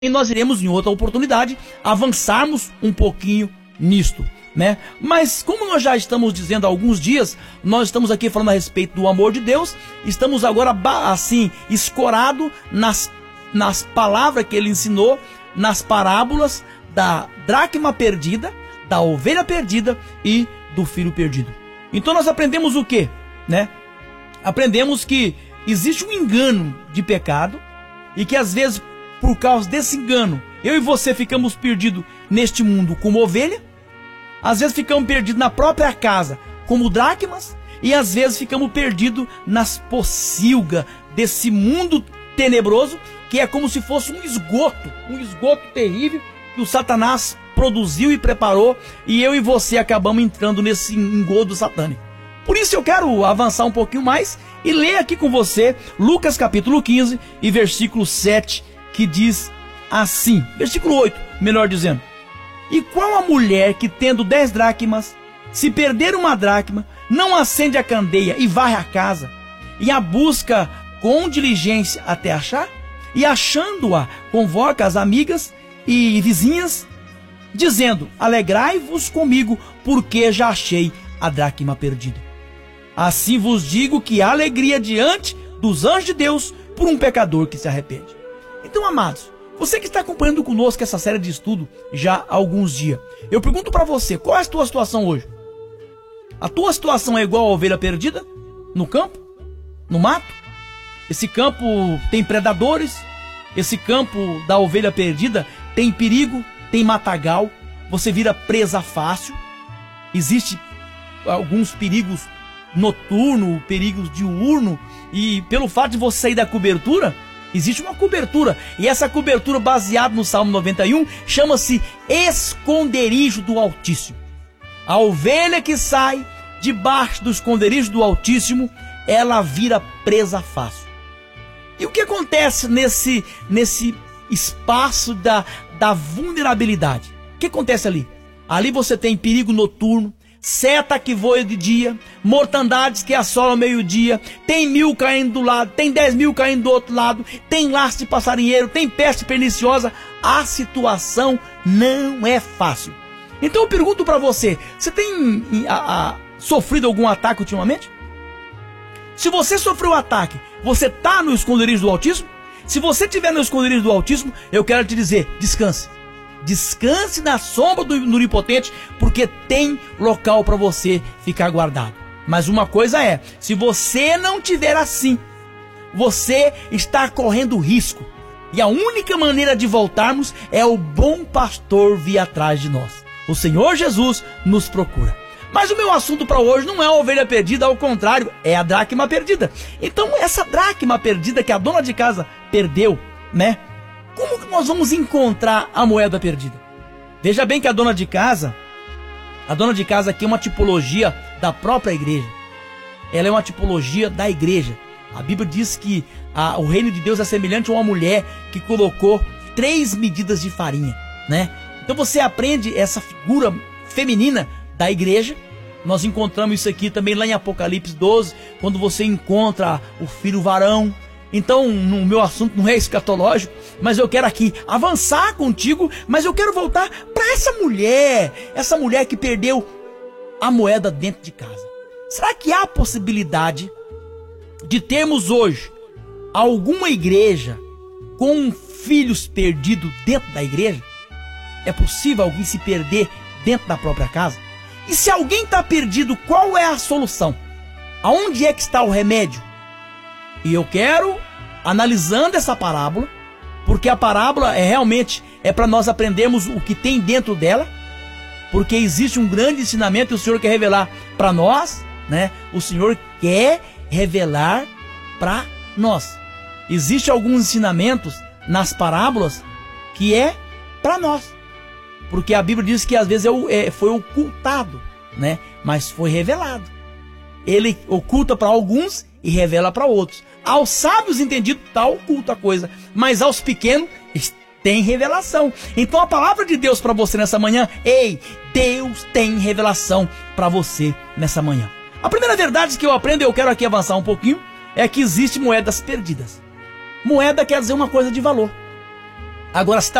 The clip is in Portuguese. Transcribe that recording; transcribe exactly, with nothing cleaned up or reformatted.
E nós iremos, em outra oportunidade, avançarmos um pouquinho nisto, né? Mas como nós já estamos dizendo há alguns dias, nós estamos aqui falando a respeito do amor de Deus, estamos agora, assim, escorado nas, nas palavras que ele ensinou, nas parábolas da dracma perdida, da ovelha perdida e do filho perdido. Então nós aprendemos o quê, né? Aprendemos que existe um engano de pecado e que às vezes, por causa desse engano, eu e você ficamos perdidos neste mundo como ovelha, às vezes ficamos perdidos na própria casa como dracmas, e às vezes ficamos perdidos nas pocilgas desse mundo tenebroso, que é como se fosse um esgoto, um esgoto terrível que o Satanás produziu e preparou, e eu e você acabamos entrando nesse engodo satânico. Por isso eu quero avançar um pouquinho mais e ler aqui com você Lucas capítulo quinze e versículo sete, que diz assim, versículo oito, melhor dizendo: e qual a mulher que, tendo dez dracmas, se perder uma dracma, não acende a candeia e varre a casa, e a busca com diligência até achar? E achando-a, convoca as amigas e vizinhas, dizendo: alegrai-vos comigo, porque já achei a dracma perdida. Assim vos digo que há alegria diante dos anjos de Deus por um pecador que se arrepende. Então, amados, você que está acompanhando conosco essa série de estudo já há alguns dias, eu pergunto para você, qual é a tua situação hoje? A tua situação é igual a ovelha perdida? No campo? No mato? Esse campo tem predadores? Esse campo da ovelha perdida tem perigo, tem matagal, você vira presa fácil. Existe alguns perigos noturnos, perigos diurnos, e pelo fato de você sair da cobertura, existe uma cobertura, e essa cobertura, baseada no Salmo noventa e um, chama-se esconderijo do Altíssimo. A ovelha que sai debaixo do esconderijo do Altíssimo, ela vira presa fácil. E o que acontece nesse, nesse espaço da, da vulnerabilidade? O que acontece ali? Ali você tem perigo noturno, seta que voa de dia, mortandades que assolam ao meio-dia, tem mil caindo do lado, tem dez mil caindo do outro lado, tem laço de passarinheiro, tem peste perniciosa. A situação não é fácil. Então eu pergunto para você, você tem a, a, sofrido algum ataque ultimamente? Se você sofreu um ataque, você está no esconderijo do Altíssimo? Se você estiver no esconderijo do Altíssimo, eu quero te dizer, descanse. Descanse na sombra do Onipotente, porque tem local para você ficar guardado. Mas uma coisa é, se você não tiver assim, você está correndo risco. E a única maneira de voltarmos é o bom pastor vir atrás de nós. O Senhor Jesus nos procura. Mas o meu assunto para hoje não é a ovelha perdida, ao contrário, é a dracma perdida. Então essa dracma perdida que a dona de casa perdeu, né? Como que nós vamos encontrar a moeda perdida? Veja bem que a dona de casa, a dona de casa aqui é uma tipologia da própria igreja. Ela é uma tipologia da igreja. A Bíblia diz que a, o reino de Deus é semelhante a uma mulher que colocou três medidas de farinha, né? Então você aprende essa figura feminina da igreja. Nós encontramos isso aqui também lá em Apocalipse doze, quando você encontra o filho varão. Então, no meu assunto não é escatológico, mas eu quero aqui avançar contigo, mas eu quero voltar para essa mulher, essa mulher que perdeu a moeda dentro de casa. Será que há possibilidade de termos hoje alguma igreja com filhos perdidos dentro da igreja? É possível alguém se perder dentro da própria casa? E se alguém está perdido, qual é a solução? Aonde é que está o remédio? E eu quero, analisando essa parábola, porque a parábola é realmente é para nós aprendermos o que tem dentro dela, porque existe um grande ensinamento e o Senhor quer revelar para nós, né? O Senhor quer revelar para nós. Existem alguns ensinamentos nas parábolas que é para nós, porque a Bíblia diz que às vezes é, é, foi ocultado, né? Mas foi revelado. Ele oculta para alguns e revela para outros. Aos sábios entendidos está oculta a coisa, mas aos pequenos tem revelação. Então a palavra de Deus para você nessa manhã, ei, Deus tem revelação para você nessa manhã. A primeira verdade que eu aprendo, e eu quero aqui avançar um pouquinho, é que existem moedas perdidas. Moeda quer dizer uma coisa de valor. Agora, se